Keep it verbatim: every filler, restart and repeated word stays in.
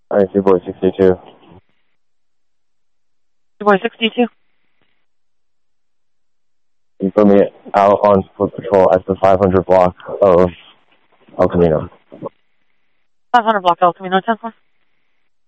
All right, two boy sixty-two. two boy sixty-two. You put me out on foot patrol at the five hundred block of El Camino. five hundred block El Camino, ten four.